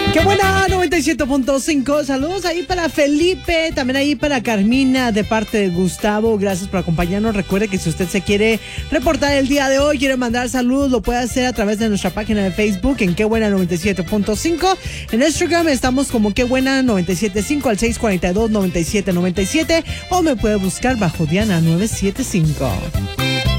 Qué buena, 97.5. Saludos ahí para Felipe, también ahí para Carmina de parte de Gustavo. Gracias por acompañarnos. Recuerde que si usted se quiere reportar el día de hoy, quiere mandar saludos, lo puede hacer a través de nuestra página de Facebook en Qué Buena 97.5. En Instagram estamos como Qué Buena 97.5 al 642-9797 o me puede buscar bajo Diana 975.